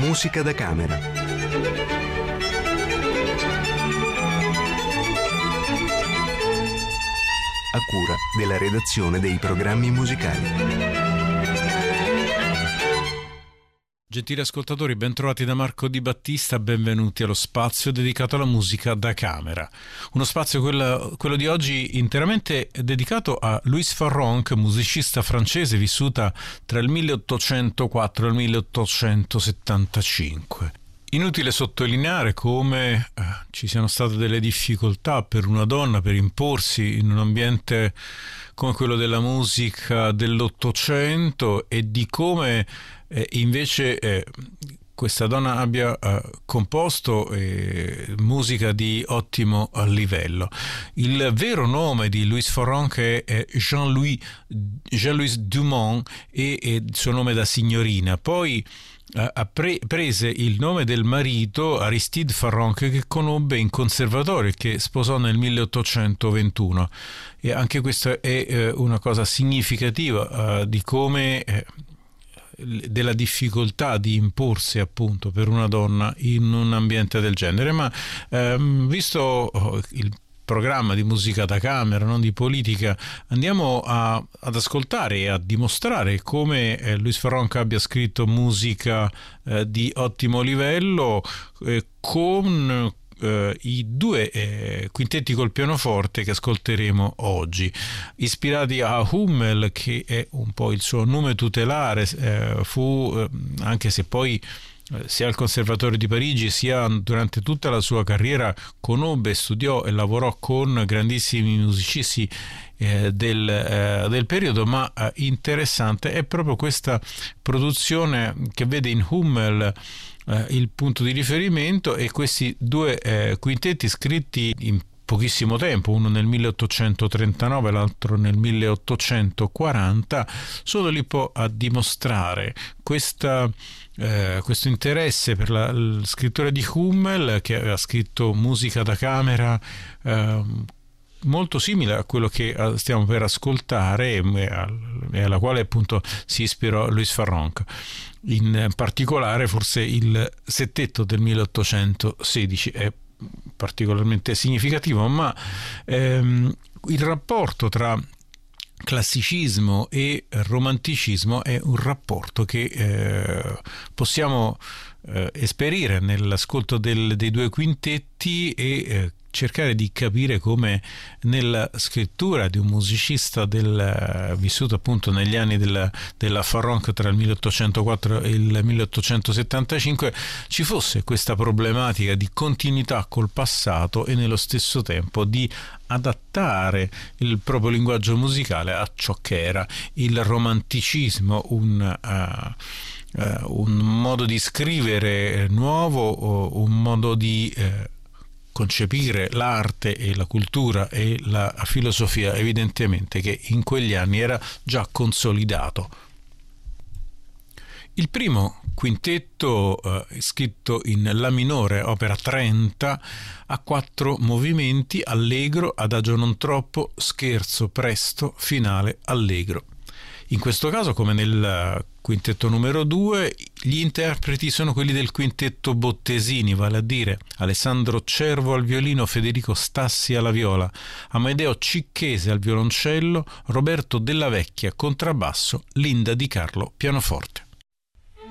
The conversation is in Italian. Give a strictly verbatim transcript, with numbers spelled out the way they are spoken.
Musica da camera. A cura della redazione dei programmi musicali. Gentili ascoltatori, bentrovati da Marco Di Battista, benvenuti allo spazio dedicato alla musica da camera. Uno spazio, quello, quello di oggi, interamente dedicato a Louise Farrenc, musicista francese vissuta tra il milleottocentoquattro e il milleottocentosettantacinque. Inutile sottolineare come eh, ci siano state delle difficoltà per una donna per imporsi in un ambiente come quello della musica dell'Ottocento e di come eh, invece eh, questa donna abbia eh, composto eh, musica di ottimo livello. Il vero nome di Louise Farrenc è Jean-Louis, Jean-Louis Dumont e, e il suo nome da signorina. Poi ha pre- prese il nome del marito Aristide Farrenc, che conobbe in conservatorio e che sposò nel milleottocentoventuno, e anche questa è eh, una cosa significativa eh, di come eh, della difficoltà di imporsi appunto per una donna in un ambiente del genere. Ma ehm, visto il programma di musica da camera, non di politica, andiamo a, ad ascoltare e a dimostrare come eh, Louise Farrenc abbia scritto musica eh, di ottimo livello eh, con eh, i due eh, quintetti col pianoforte che ascolteremo oggi, ispirati a Hummel, che è un po' il suo nome tutelare. Eh, fu, eh, anche se poi sia al Conservatorio di Parigi sia durante tutta la sua carriera conobbe, studiò e lavorò con grandissimi musicisti eh, del, eh, del periodo, ma eh, interessante è proprio questa produzione che vede in Hummel eh, il punto di riferimento, e questi due eh, quintetti scritti in pochissimo tempo, uno nel milleottocentotrentanove, l'altro nel milleottocentoquaranta, sono lì poi a dimostrare questa, eh, questo interesse per la, la scrittura di Hummel, che aveva scritto musica da camera eh, molto simile a quello che stiamo per ascoltare e alla quale appunto si ispirò Louise Farrenc. In particolare forse il settetto del milleottocentosedici è particolarmente significativo, ma ehm, il rapporto tra classicismo e romanticismo è un rapporto che eh, possiamo eh, esperire nell'ascolto del, dei due quintetti e eh, cercare di capire come nella scrittura di un musicista del, vissuto appunto negli anni della, della Farrenc tra il milleottocentoquattro e il milleottocentosettantacinque ci fosse questa problematica di continuità col passato e nello stesso tempo di adattare il proprio linguaggio musicale a ciò che era il romanticismo, un uh, uh, un modo di scrivere nuovo, un modo di uh, concepire l'arte e la cultura e la filosofia, evidentemente, che in quegli anni era già consolidato. Il primo quintetto, eh, scritto in La minore, opera trenta, ha quattro movimenti: allegro, adagio non troppo, scherzo, presto, finale, allegro. In questo caso, come nel quintetto numero due, gli interpreti sono quelli del quintetto Bottesini, vale a dire Alessandro Cervo al violino, Federico Stassi alla viola, Amedeo Cicchese al violoncello, Roberto Della Vecchia contrabbasso, Linda Di Carlo pianoforte.